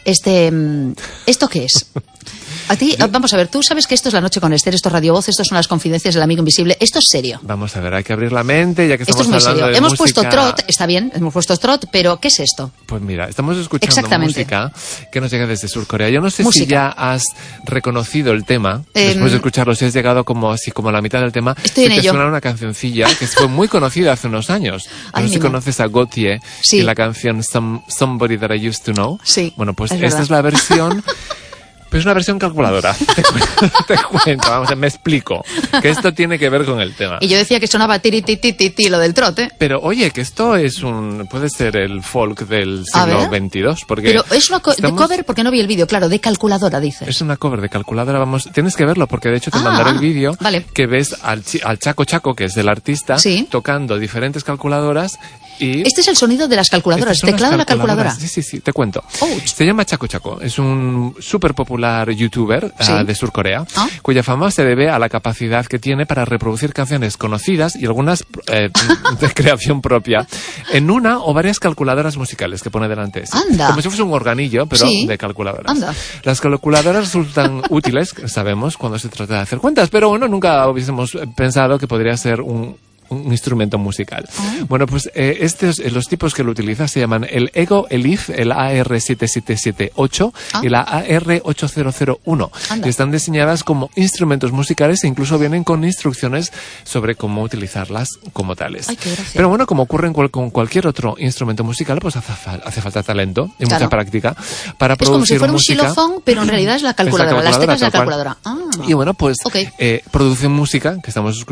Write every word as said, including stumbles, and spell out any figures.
Este, ¿esto qué es? A ti, vamos a ver, tú sabes que esto es La Noche con Esther, esto es Radio Voz, esto son las confidencias del amigo invisible, esto es serio. Vamos a ver, hay que abrir la mente, ya que estamos esto es muy hablando serio. de Hemos música... puesto trot, está bien, hemos puesto trot, pero ¿qué es esto? Pues mira, estamos escuchando música que nos llega desde Sur Corea. Yo no sé música. si ya has reconocido el tema, eh, después de escucharlo, si has llegado como así como a la mitad del tema. Estoy en te ello. suena una cancioncilla que fue muy conocida hace unos años. No sé si conoces a Gautier sí. y la canción Some, Somebody That I Used to Know. Sí, bueno, pues es esta verdad. es la versión... Pero es una versión calculadora. Te, cu te cuento, vamos, me explico. Que esto tiene que ver con el tema. Y yo decía que sonaba tiri ti ti ti ti lo del trot, ¿eh? Pero oye, que esto es un... puede ser el folk del siglo veintidós. Porque Pero es una co estamos... de cover, porque no vi el vídeo, claro, de calculadora, dices. Es una cover de calculadora, vamos... Tienes que verlo, porque de hecho te ah, mandaré el vídeo vale. que ves al, al Chaco Chaco, que es del artista, ¿sí? tocando diferentes calculadoras. Y este es el sonido de las calculadoras, teclado de la calculadora. Sí, sí, sí, te cuento. Ouch. Se llama Chaco Chaco, es un súper popular youtuber ¿sí? uh, de Sur Corea, ¿ah? cuya fama se debe a la capacidad que tiene para reproducir canciones conocidas y algunas eh, de creación propia en una o varias calculadoras musicales que pone delante. Sí. Anda. Como si fuese un organillo, pero sí. de calculadoras. Anda. Las calculadoras resultan útiles, sabemos, cuando se trata de hacer cuentas, pero bueno, nunca hubiésemos pensado que podría ser un un instrumento musical. Oh. Bueno, pues eh, estos, los tipos que lo utilizan se llaman el Ego Elif, el A R siete siete siete ocho ah. y la A R ocho cero cero uno. Y están diseñadas como instrumentos musicales e incluso vienen con instrucciones sobre cómo utilizarlas como tales. Ay, qué gracia. Pero bueno, como ocurre en cual, con cualquier otro instrumento musical, pues hace, hace falta talento y claro. mucha práctica para es producir como si fuera música. un xilofón, pero en realidad es la calculadora, es la calculadora las teclas de la calculadora. Ah. Y bueno, pues okay. eh, producen música que estamos escuchando